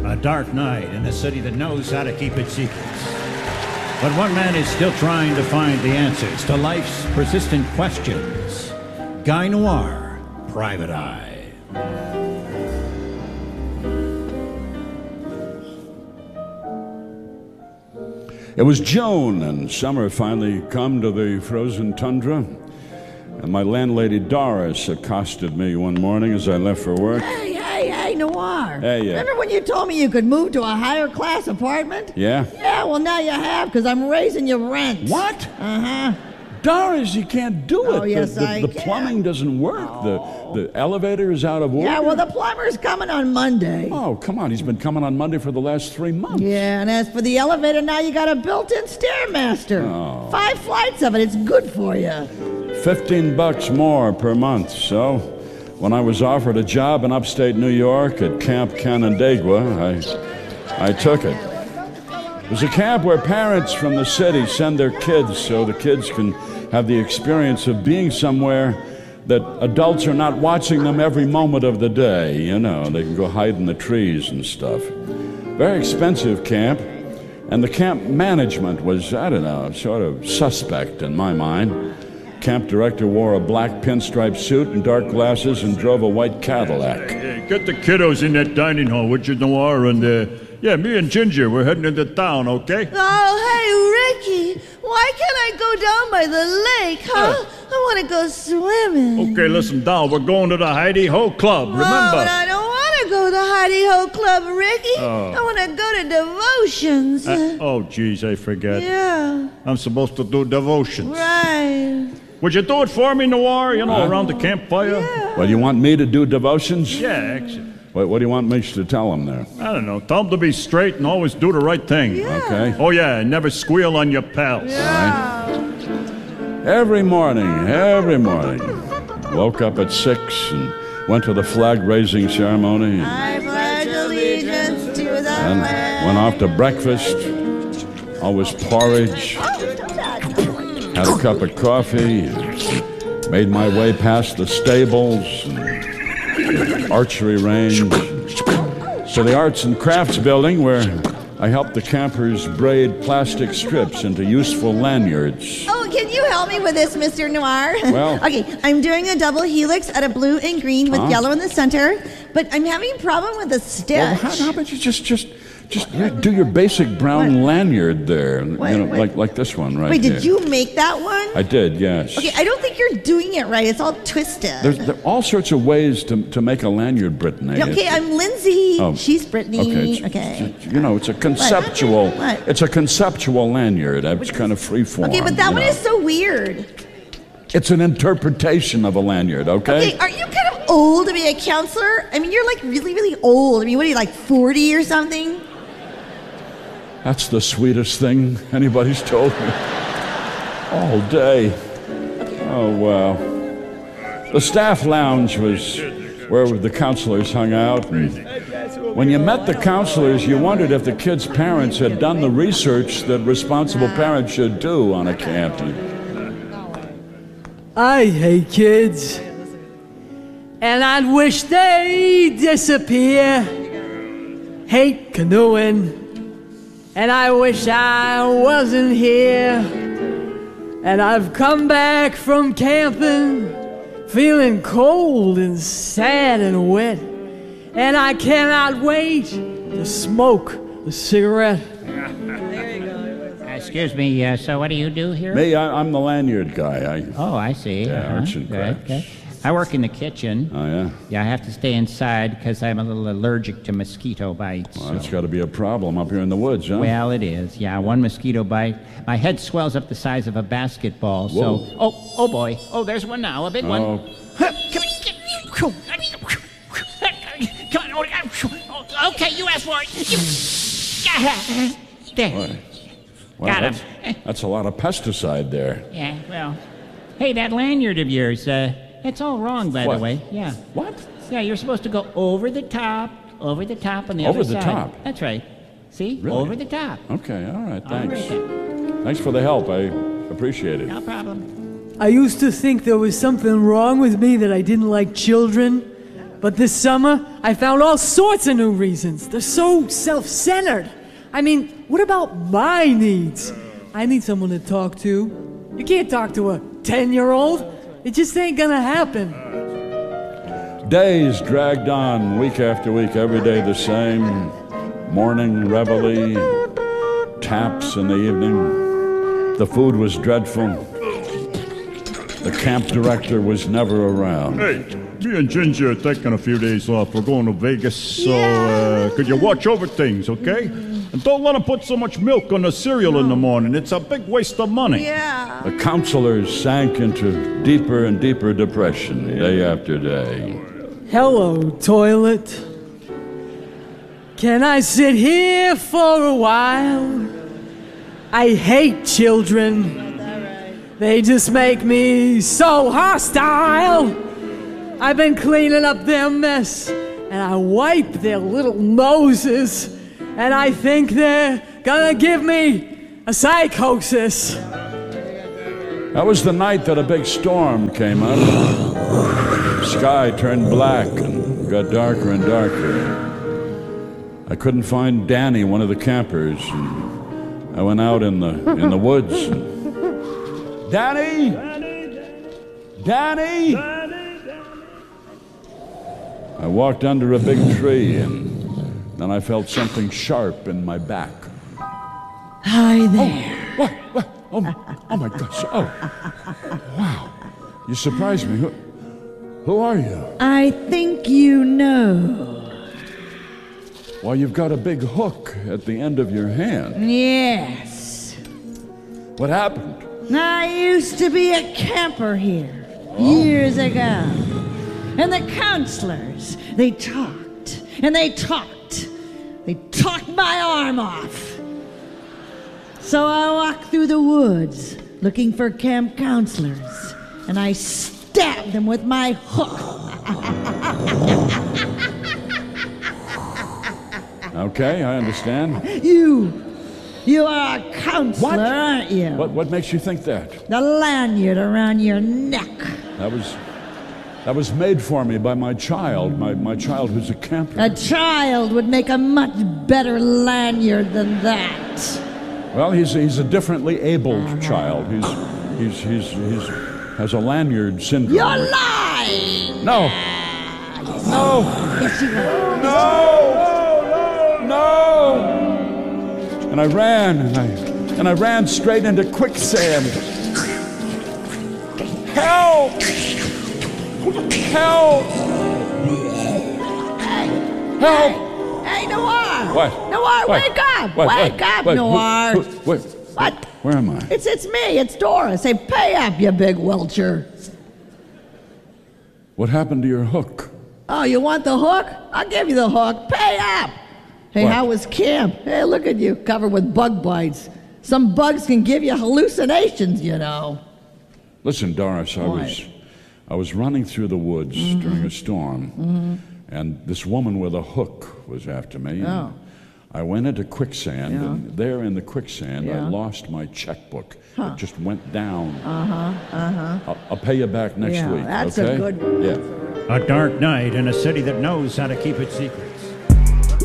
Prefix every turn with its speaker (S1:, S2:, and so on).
S1: A dark night in a city that knows how to keep its secrets. But one man is still trying to find the answers to life's persistent questions. Guy Noir, Private Eye.
S2: It was June, and summer had finally come to the frozen tundra. And my landlady Doris accosted me one morning as I left for work.
S3: Hey, Noir.
S2: Hey, yeah.
S3: Remember when you told me you could move to a higher class apartment?
S2: Yeah?
S3: Yeah, well, now you have, because I'm raising your rent.
S2: What?
S3: Uh-huh.
S2: Doris, you can't do it.
S3: Oh, yes,
S2: the
S3: I can.
S2: plumbing doesn't work. The elevator is out of order.
S3: Yeah, well, the plumber's coming on Monday.
S2: Oh, come on. He's been coming on Monday for the last 3 months.
S3: Yeah, and as for the elevator, now you got a built-in Stairmaster.
S2: Oh.
S3: 5 flights of it. It's good for you.
S2: $15 more per month. So, when I was offered a job in upstate New York at Camp Canandaigua, I took it. It was a camp where parents from the city send their kids so the kids can have the experience of being somewhere that adults are not watching them every moment of the day. You know, they can go hide in the trees and stuff. Very expensive camp, and the camp management was, I don't know, sort of suspect in my mind. Camp director wore a black pinstripe suit and dark glasses and drove a white Cadillac.
S4: Hey, get the kiddos in that dining hall, would you, Noir? And, yeah, me and Ginger, we're heading into town, okay?
S5: Oh, hey, Ricky. Why can't I go down by the lake, huh? I want to go swimming.
S4: Okay, listen, doll, we're going to the Heidi Ho Club, remember?
S5: Oh, but I don't want to go to the Heidi Ho Club, Ricky.
S4: Oh.
S5: I want to go to devotions.
S4: Oh, geez, I forget.
S5: Yeah.
S4: I'm supposed to do devotions.
S5: Right.
S4: Would you do it for me, Noir? You know, around the campfire?
S5: Yeah.
S2: Well, you want me to do devotions?
S4: Yeah, actually.
S2: What do you want me to tell them there?
S4: I don't know. Tell them to be straight and always do the right thing.
S5: Yeah.
S2: Okay.
S4: Oh, yeah, and never squeal on your pals.
S5: Yeah.
S2: Every morning, woke up at 6 and went to the flag-raising ceremony
S5: I pledge allegiance to the
S2: and
S5: flag.
S2: went off to breakfast, always porridge, had a cup of coffee, made my way past the stables and archery range to the Arts and Crafts building where I helped the campers braid plastic strips into useful lanyards.
S5: Oh, can you help me with this, Mr. Noir?
S2: Well-
S5: Okay, I'm doing a double helix out of blue and green with yellow in the center, but I'm having a problem with the stitch.
S2: Well, how about you just do your basic brown lanyard there, like this one right
S5: Wait,
S2: here.
S5: did you make that one?
S2: I did, yes.
S5: Okay, I don't think you're doing it right. It's all twisted.
S2: There are all sorts of ways to make a lanyard, Brittany.
S5: Okay, I'm Lindsay.
S2: Oh,
S5: She's Brittany.
S2: Okay,
S5: Okay.
S2: You know, it's a conceptual.
S5: What?
S2: It's a conceptual lanyard. It's kind of free form.
S5: Okay, but that
S2: you
S5: one
S2: know.
S5: is so weird.
S2: It's an interpretation of a lanyard. Okay.
S5: Okay, are you kind of old to be a counselor? I mean, you're like really, really old. I mean, what are you, like 40 or something?
S2: That's the sweetest thing anybody's told me all day. Oh, wow. The staff lounge was where the counselors hung out. And when you met the counselors, you wondered if the kids' parents had done the research that responsible parents should do on a camp.
S6: I hate kids. And I'd wish they'd disappear. Hate canoeing. And I wish I wasn't here. And I've come back from camping, feeling cold and sad and wet. And I cannot wait to smoke a cigarette.
S7: Excuse me, so what do you do here?
S2: Me, I'm the lanyard guy.
S7: Oh, I see.
S2: Yeah, arts and crafts.
S7: Good. I work in the kitchen.
S2: Oh, yeah?
S7: Yeah, I have to stay inside because I'm a little allergic to mosquito bites.
S2: Well, that's got to be a problem up here in the woods, huh?
S7: Well, it is. Yeah, one mosquito bite. My head swells up the size of a basketball.
S2: Whoa.
S7: So, oh boy. Oh, there's one now, a big one.
S2: Oh.
S7: Come on. Okay, you asked for it. There.
S2: Well,
S7: Got him.
S2: that's a lot of pesticide there.
S7: Yeah, well. Hey, that lanyard of yours, it's all wrong, by
S2: What?
S7: the way. Yeah.
S2: What?
S7: Yeah, you're supposed to go over the top on the
S2: Over
S7: other
S2: the
S7: side.
S2: top?
S7: That's right. See?
S2: Really?
S7: Over the top.
S2: Okay, all right,
S7: All
S2: thanks.
S7: right, then.
S2: Thanks for the help. I appreciate it.
S7: No problem.
S6: I used to think there was something wrong with me that I didn't like children. But this summer, I found all sorts of new reasons. They're so self-centered. I mean, what about my needs? I need someone to talk to. You can't talk to a 10-year-old. It just ain't gonna happen.
S2: Days dragged on, week after week, every day the same. Morning reveille, taps in the evening. The food was dreadful. The camp director was never around.
S4: Hey, me and Ginger are taking a few days off. We're going to Vegas, so could you watch over things, okay? And don't let them put so much milk on the cereal in the morning. It's a big waste of money.
S5: Yeah.
S2: The counselors sank into deeper and deeper depression day after day.
S6: Hello, toilet. Can I sit here for a while? I hate children. They just make me so hostile. I've been cleaning up their mess, and I wipe their little noses, and I think they're gonna give me a psychosis.
S2: That was the night that a big storm came up. The sky turned black and got darker and darker. I couldn't find Danny, one of the campers. I went out in the woods. Danny! Danny! I walked under a big tree, and then I felt something sharp in my back.
S3: Hi there.
S2: What? Oh my gosh. Oh, wow. You surprised me. Who are you?
S3: I think you know.
S2: Well, you've got a big hook at the end of your hand.
S3: Yes.
S2: What happened?
S3: I used to be a camper here years ago. And the counselors, they talked and they talked. They talked my arm off. So I walked through the woods looking for camp counselors, and I stabbed them with my hook.
S2: Okay, I understand.
S3: You are a counselor,
S2: What?
S3: aren't you?
S2: What makes you think that?
S3: The lanyard around your neck.
S2: That was made for me by my child, my child who's a camper.
S3: A child would make a much better lanyard than that.
S2: Well, he's a differently abled child. He's has a lanyard syndrome.
S3: You're lying!
S2: No. No.
S3: Yes, you are.
S2: No. And I ran straight into quicksand. Help! Help! Help!
S3: Hey, Noir!
S2: What?
S3: Noir,
S2: What?
S3: wake up!
S2: What?
S3: Wake up,
S2: What?
S3: Noir!
S2: What?
S3: What?
S2: Where am I?
S3: It's me, it's Doris. Say, pay up, you big welcher.
S2: What happened to your hook?
S3: Oh, you want the hook? I'll give you the hook. Pay up! Hey,
S2: What?
S3: how was camp? Hey, look at you, covered with bug bites. Some bugs can give you hallucinations, you know.
S2: Listen, Doris, I was running through the woods during a storm, and this woman with a hook was after me.
S3: Oh.
S2: I went into quicksand, and there in the quicksand, I
S3: Yeah.
S2: lost my checkbook. It just went down. I'll pay you back next
S3: Yeah,
S2: week.
S3: that's
S2: okay?
S3: a good one.
S2: Yeah.
S1: A dark night in a city that knows how to keep it secret.